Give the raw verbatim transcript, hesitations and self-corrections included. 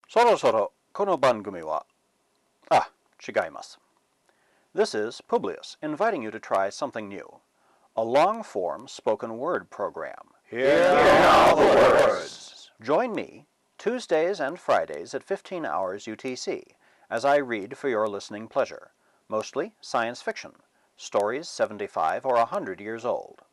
そろそろこの番組は、ah, 違います. This is Publius inviting you to try something new. A long-form spoken word program. Here are the words. Join me Tuesdays and Fridays at fifteen hours U T C as I read for your listening pleasure, mostly science fiction, stories seventy-five or one hundred years old.